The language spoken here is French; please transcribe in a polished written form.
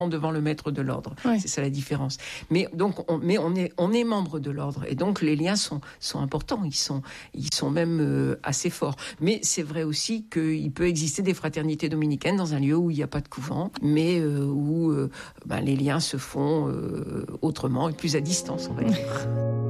devant le maître de l'ordre. Ouais. C'est ça la différence. Mais donc, on est membre de l'ordre et donc les liens sont importants. Ils sont même assez forts. Mais c'est vrai aussi qu'il peut exister des fraternités dominicaines dans un lieu où il n'y a pas de couvent, mais où les liens se font autrement et plus à distance, on va dire.